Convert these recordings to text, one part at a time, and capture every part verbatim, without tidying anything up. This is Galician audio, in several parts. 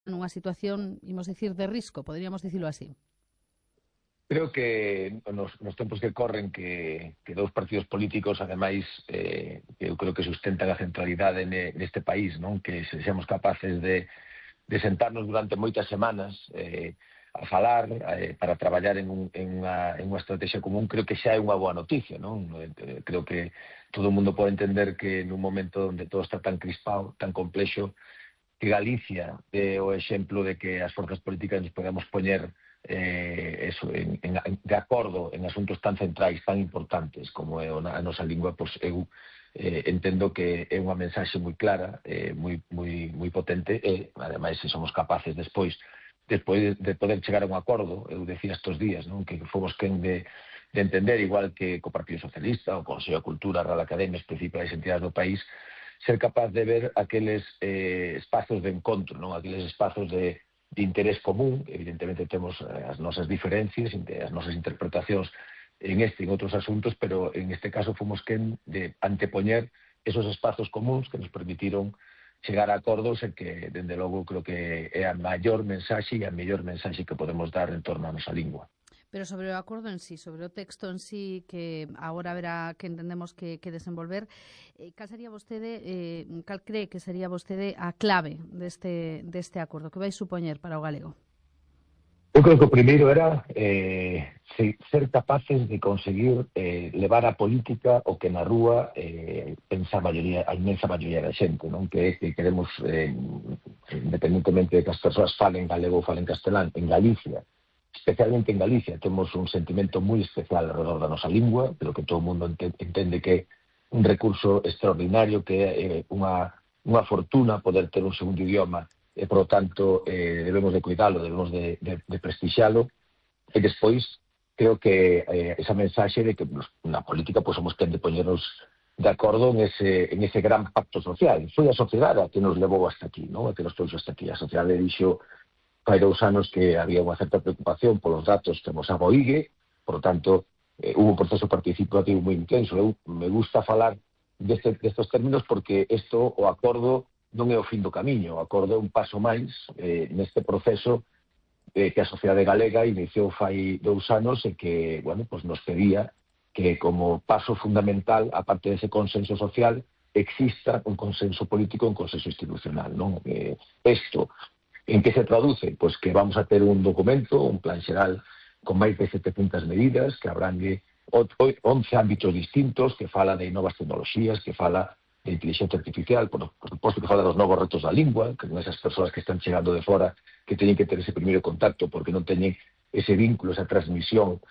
nunha situación, imos dicir, de risco, poderíamos dicilo así? Creo que nos, nos tempos que corren que, que dous partidos políticos, ademais, eh, eu creo que sustentan a centralidade ne, neste país, non? Que se seamos capaces de, de sentarnos durante moitas semanas eh, a falar, eh, para traballar en, un, en, unha, en unha estrategia común, creo que xa é unha boa noticia, non? Eh, creo que todo o mundo pode entender que nun momento onde todo está tan crispado, tan complexo, que Galicia é o exemplo de que as forzas políticas nos podemos poñer eh, eso, en, en, de acordo en asuntos tan centrais, tan importantes como é a nosa lingua. Pois eu eh, entendo que é unha mensaxe moi clara, eh, moi, moi, moi potente, e ademais se somos capaces despois despois de poder chegar a un acordo. Eu decía estes días, non, que fomos quen de, de entender, igual que co Partido Socialista, o Consello de Cultura, a Real Academia, as principais entidades do país, ser capaz de ver aqueles eh, espazos de encontro, non, aqueles espazos de de interés común. Evidentemente temos as nosas diferencias, as nosas interpretacións en este e en outros asuntos, pero en este caso fomos quen de antepoñer esos espazos comuns que nos permitiron chegar a acordos e que, dende logo, creo que é a maior mensaxe e a mellor mensaxe que podemos dar en torno a nosa lingua. Pero sobre o acordo en sí, sobre o texto en sí, que agora verá que entendemos que, que desenvolver, eh, cal sería vostede, eh, cal cree que sería vostede a clave deste, deste acordo? Que vai supoñer para o galego? Eu creo que o primeiro era eh, ser capaces de conseguir eh, levar a política o que na rúa eh, pensa a, maioría, a inmensa maioría da xente, non? Que é que queremos, eh, independentemente de que as persoas falen galego ou falen castelán, en Galicia, especialmente en Galicia, temos un sentimento moi especial alrededor da nosa lingua, pero que todo o mundo entende que é un recurso extraordinario, que é unha, unha fortuna poder ter un segundo idioma, e, por lo tanto, eh, debemos de cuidalo, debemos de, de, de prestixialo. E despois, creo que eh, esa mensaxe de que pues, na política pues, somos quen de poñernos de acordo en ese, en ese gran pacto social. Foi a sociedade a que nos levou hasta aquí, ¿no? A que nos trouxe hasta aquí. A sociedade dixo hai dous anos que había unha certa preocupación polos datos que nos aboigue, por lo tanto, eh, hubo un proceso participativo moi intenso. Eu me gusta falar deste, destes términos porque isto, o acordo, non é o fin do camiño. O acordo é un paso máis eh, neste proceso eh, que a sociedade galega iniciou fai dous anos e que, bueno, pues nos pedía que como paso fundamental, aparte dese consenso social, exista un consenso político e un consenso institucional, non? Eh, isto, en que se traduce? Pois que vamos a ter un documento, un plan xeral con máis de setecentas medidas, que abrangue once ámbitos distintos, que fala de novas tecnoloxías, que fala de inteligencia artificial, por, por suposto que fala dos novos retos da lingua, que son esas persoas que están chegando de fora, que teñen que ter ese primeiro contacto porque non teñen ese vínculo, esa transmisión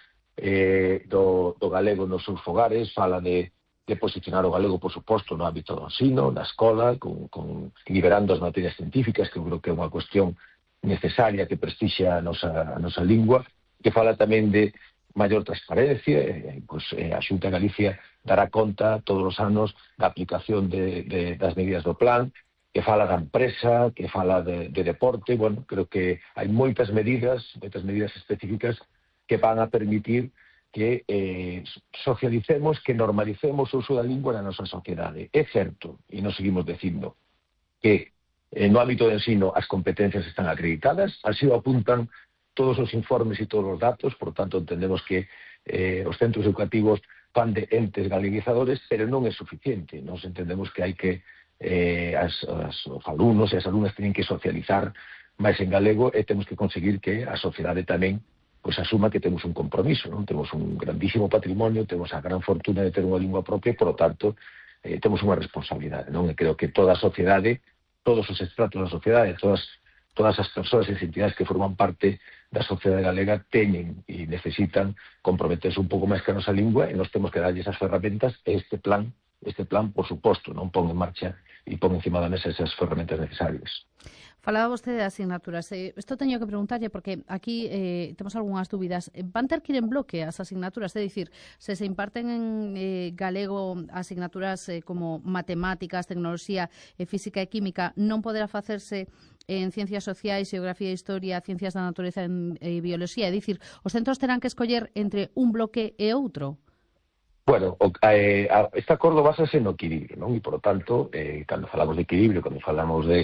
eh, do, do galego nos seus fogares. Fala de de posicionar o galego, por suposto, no ámbito do ensino, na escola, con, con, liberando as materias científicas, que eu creo que é unha cuestión necesaria que prestixia a nosa, a nosa lingua, que fala tamén de maior transparencia. Eh, pues, eh, a Xunta de Galicia dará conta todos os anos da aplicación de, de, das medidas do plan, que fala da empresa, que fala de, de deporte. Bueno, creo que hai moitas medidas, moitas medidas específicas que van a permitir que eh, socialicemos, que normalicemos o uso da lingua na nosa sociedade. É certo, e nos seguimos dicindo, que eh, no ámbito de ensino as competencias están acreditadas, así o apuntan todos os informes e todos os datos. Por tanto, entendemos que eh, os centros educativos fan de entes galeguizadores, pero non é suficiente. Nos entendemos que hai que eh, as, as, os alumnos e as alumnas teñen que socializar máis en galego, e temos que conseguir que a sociedade tamén pois asuma que temos un compromiso, non? Temos un grandísimo patrimonio, temos a gran fortuna de ter unha lingua propia, e, por lo tanto, eh, temos unha responsabilidade, non? E creo que toda a sociedade, todos os estratos da sociedade, todas, todas as persoas e entidades que forman parte da sociedade galega teñen e necesitan comprometerse un pouco máis que a nosa lingua, e nos temos que darlle esas ferramentas. E este plan, este plan, por suposto, non pon en marcha e pon encima da mesa esas ferramentas necesarias. Falaba vostede de asignaturas. Eh, isto teño que preguntarlle porque aquí eh, temos algunhas dúbidas. Van ter que ir en bloque as asignaturas? É dicir, se se imparten en eh, galego asignaturas eh, como matemáticas, tecnoloxía, eh, física e química, non poderá facerse en ciencias sociais, geografía e historia, ciencias da natureza e bioloxía? É dicir, os centros terán que escoller entre un bloque e outro? Bueno, o, eh, este acordo basase no equilibrio, non? E, por lo tanto, eh, cando falamos de equilibrio, cando falamos de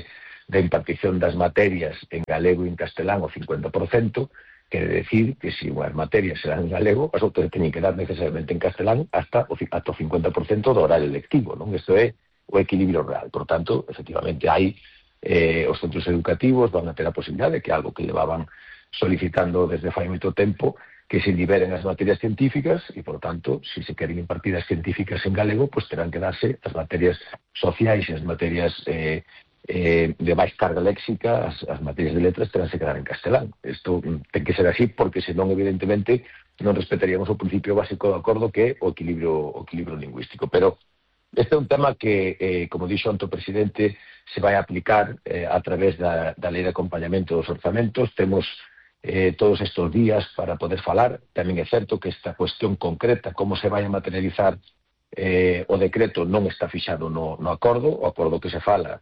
da impartición das materias en galego e en castelán o cincuenta por cento, quere decir que se unhas materias serán en galego, as outras teñen que dar necesariamente en castelán hasta o, hasta o cincuenta por cento do horario lectivo, non? Isto é o equilibrio real. Por tanto, efectivamente, hai eh, os centros educativos van a ter a posibilidade, que é algo que levaban solicitando desde fai moito tempo, que se liberen as materias científicas e, por tanto, se se queren impartir as científicas en galego, pues terán que darse as materias sociais e as materias eh, eh, de máis carga léxica, as, as materias de letras terán que dar en castelán. Isto ten que ser así porque, senón, evidentemente, non respetaríamos o principio básico do acordo que é o equilibrio, o equilibrio lingüístico. Pero este é un tema que, eh, como dixo o presidente, se vai aplicar eh, a través da, da lei de acompañamento dos orzamentos. Temos Eh, todos estes días para poder falar. Tamén é certo que esta cuestión concreta, como se vai a materializar eh, o decreto, non está fixado no, no acordo. O acordo que se fala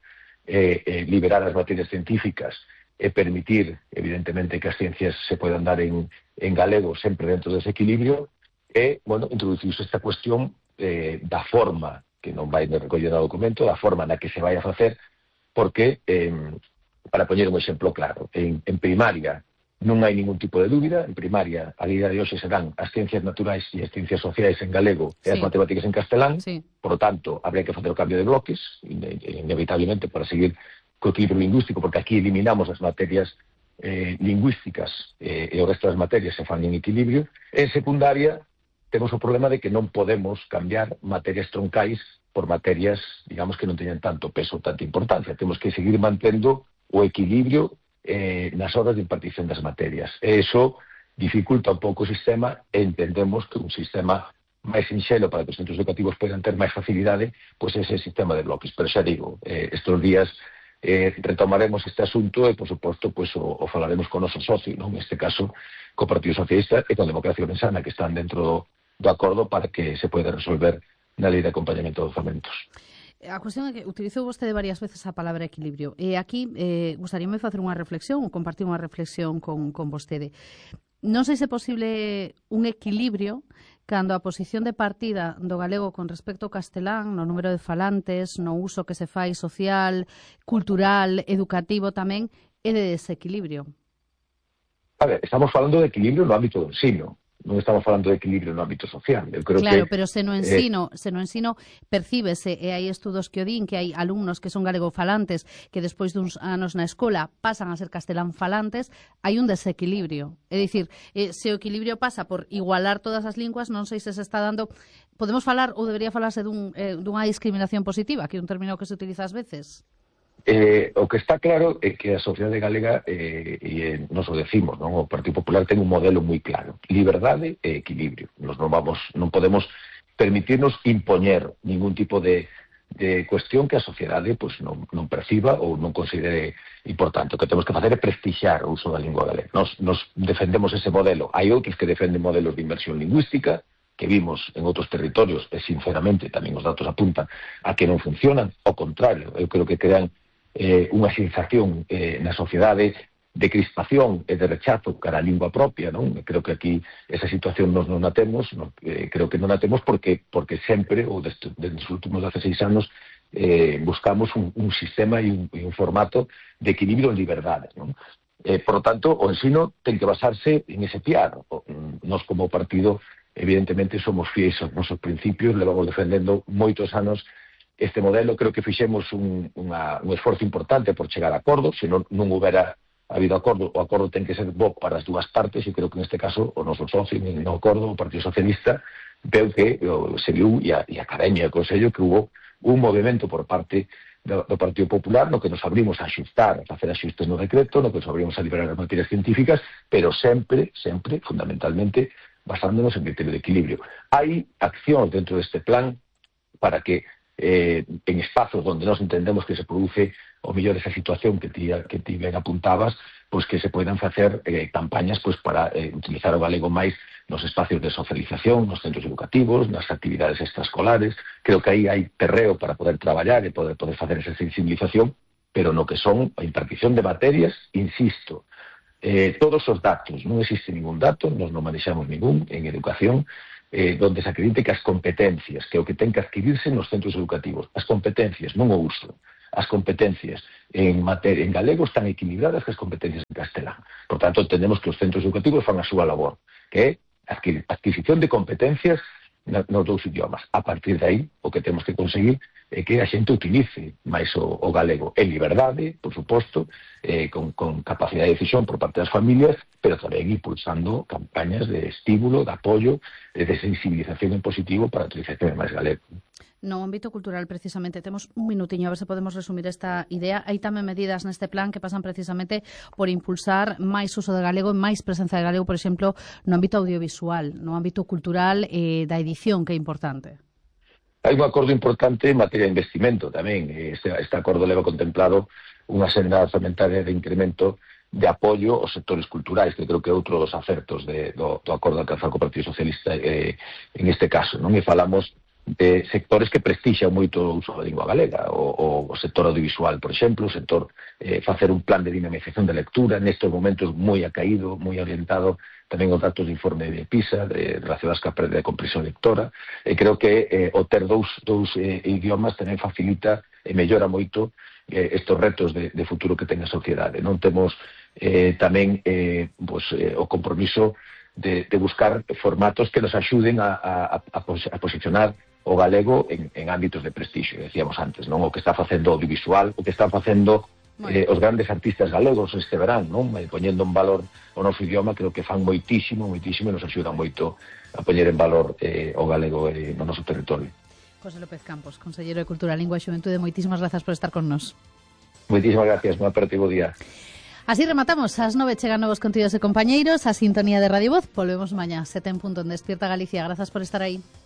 é eh, eh, liberar as materias científicas e permitir, evidentemente, que as ciencias se podan dar en, en galego sempre dentro dese equilibrio e, bueno, introducirse esta cuestión eh, da forma, que non vai recoller no documento, da forma na que se vai a facer, porque, eh, para poñer un exemplo claro, en, en primaria non hai ningún tipo de dúbida. En primaria, a día de hoxe se dan as ciencias naturais e as ciencias sociais en galego e as sí. matemáticas en castelán. Sí. Por lo tanto, habría que facer o cambio de bloques, inevitablemente, para seguir co equilibrio lingüístico, porque aquí eliminamos as materias eh, lingüísticas eh, e o resto das materias se fan en equilibrio. En secundaria, temos o problema de que non podemos cambiar materias troncais por materias, digamos, que non teñan tanto peso, tanta importancia. Temos que seguir mantendo o equilibrio Eh, nas horas de impartición das materias. E iso dificulta un pouco o sistema e entendemos que un sistema máis sinxelo para que os centros educativos poidan ter máis facilidade, pois ese sistema de bloques. Pero xa digo, eh, estes días eh, retomaremos este asunto e, por suposto, pois, o, o falaremos con o noso socio, non? Neste caso, co Partido Socialista e con Democracia Ourensana, que están dentro do, do acordo para que se poida resolver na lei de acompañamento de orzamentos. A cuestión é que utilizou vostede varias veces a palabra equilibrio. E aquí eh, gustaríame facer unha reflexión, ou compartir unha reflexión con, con vostede. Non sei se é posible un equilibrio cando a posición de partida do galego con respecto ao castelán, no número de falantes, no uso que se fai social, cultural, educativo tamén, é de desequilibrio. A ver, estamos falando de equilibrio no ámbito do ensino. Non estamos falando de equilibrio no ámbito social. Eu creo claro, que, pero se no ensino, eh, se no ensino percíbese, e hai estudos que o din, que hai alumnos que son galegofalantes que despois duns anos na escola pasan a ser castelánfalantes, hai un desequilibrio. É dicir, eh, se o equilibrio pasa por igualar todas as linguas, non sei se se está dando... Podemos falar, ou debería falarse dun, eh, dunha discriminación positiva, que é un término que se utiliza ás veces? Eh, o que está claro é que a sociedade galega, eh, e eh, nos o decimos, non? O Partido Popular ten un modelo moi claro: liberdade e equilibrio. Nos non vamos, non podemos permitirnos impoñer ningún tipo de, de cuestión que a sociedade pues, non, non perciba ou non considere importante. O que temos que facer é prestixiar o uso da lingua galega. Nos, nos defendemos ese modelo. Hai outros que defenden modelos de inversión lingüística, que vimos en outros territorios, e sinceramente tamén os datos apuntan a que non funcionan. Ao contrario, eu creo que crean Eh, unha sensación eh, na sociedade de crispación e de rechazo cara a lingua propia, non? Creo que aquí esa situación nos non a temos, non? Eh, creo que non a temos porque porque sempre, ou desde, desde os últimos dezasseis anos, eh, buscamos un, un sistema e un, e un formato de equilibrio en liberdade, non? Eh, por lo tanto, o ensino ten que basarse en ese piar. Nos como partido, evidentemente, somos fiéis aos nosos principios, levamos defendendo moitos anos este modelo. Creo que fixemos un, unha, un esforzo importante por chegar a acordo. Se non, non houbera habido acordo, o acordo ten que ser bo para as dúas partes, e creo que neste caso o noso socio no acordo, o Partido Socialista, veu que o, se viu, e a, e a Academia e o Consello, que hubo un movimento por parte do, do Partido Popular no que nos abrimos a axustar, a facer axustes no decreto, no que nos abrimos a liberar as materias científicas, pero sempre, sempre, fundamentalmente, basándonos en criterio de equilibrio. Hai accións dentro deste plan para que Eh, en espazos onde nós entendemos que se produce o mellor esa situación que ti, que ti ben apuntabas, pois que se poidan facer eh, campañas pois para eh, utilizar o galego máis nos espacios de socialización, nos centros educativos, nas actividades extraescolares. Creo que aí hai terreo para poder traballar e poder, poder facer esa sensibilización, pero no que son a impartición de materias, insisto, eh, todos os datos, non existe ningún dato, nos non manexamos ningún en educación, Eh, donde se acredite que as competencias, que é o que ten que adquirirse nos centros educativos, as competencias, non o uso, as competencias en materia en galego están equilibradas que as competencias en castelán. Por tanto, entendemos que os centros educativos fan a súa labor, que é a adquisición de competencias nos dous idiomas. A partir de aí, o que temos que conseguir é que a xente utilice máis o, o galego en liberdade, por suposto, eh, con, con capacidade de decisión por parte das familias, pero tamén impulsando campañas de estímulo, de apoio, de sensibilización en positivo para a utilización de máis galego. No ámbito cultural, precisamente, temos un minutiño, a ver se podemos resumir esta idea. Hai tamén medidas neste plan que pasan precisamente por impulsar máis uso de galego e máis presenza de galego, por exemplo, no ámbito audiovisual, no ámbito cultural e eh, da edición, que é importante. Hai un acordo importante en materia de investimento tamén. Este, este acordo leva contemplado unha senda orzamentaria de incremento de apoio aos sectores culturais, que creo que é outro dos acertos de, do, do acordo alcanzado co Partido Socialista eh, en este caso. Non? E falamos de sectores que prestixan moito o uso da lingua galega, o, o sector audiovisual, por exemplo, o sector eh, facer un plan de dinamización de lectura, nestes momentos moi acaído, moi orientado tamén aos datos de informe de PISA, de, relacionados ca perda de comprensión lectora, e creo que eh, o ter dous, dous eh, idiomas tamén facilita e mellora moito eh, estes retos de, de futuro que ten a sociedade. Non temos eh, tamén eh, pues, eh, o compromiso de, de buscar formatos que nos axuden a, a, a, a posicionar o galego en, en ámbitos de prestixio, decíamos antes, non? O que está facendo audiovisual, o que están facendo eh, os grandes artistas galegos este verán, non? Eh, poñendo en valor o noso idioma, creo que fan moitísimo, moitísimo e nos axudan moito a poñer en valor eh, o galego eh, no noso territorio. José López Campos, Conselleiro de Cultura, Lingua e Xuventude, moitísimas grazas por estar con nos. Moitísimas gracias, moi apertivo día. Así rematamos, ás nove chegan novos contidos e compañeiros, a sintonía de Radio Voz, volvemos mañá, sete en punto en Despierta Galicia, grazas por estar aí.